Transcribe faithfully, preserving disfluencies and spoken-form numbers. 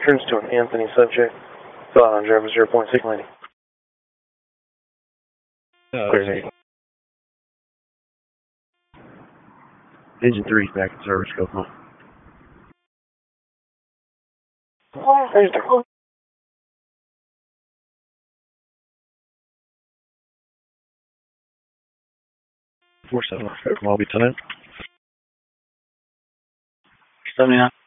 Turns to an Anthony subject. Thought on driver zero point six landing. Uh, Clear eight. Engine three back in service, go home. There's the four seven, I'll be time. seventy-nine.